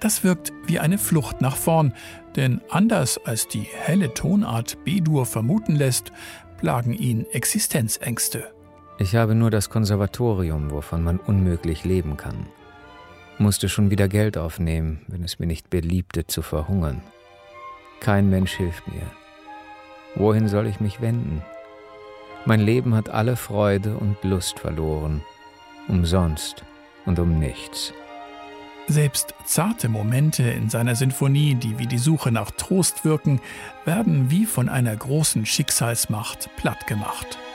Das wirkt wie eine Flucht nach vorn, denn anders als die helle Tonart B-Dur vermuten lässt, plagen ihn Existenzängste. Ich habe nur das Konservatorium, wovon man unmöglich leben kann. Musste schon wieder Geld aufnehmen, wenn es mir nicht beliebte, zu verhungern. Kein Mensch hilft mir. Wohin soll ich mich wenden? Mein Leben hat alle Freude und Lust verloren. Umsonst und um nichts. Selbst zarte Momente in seiner Sinfonie, die wie die Suche nach Trost wirken, werden wie von einer großen Schicksalsmacht plattgemacht.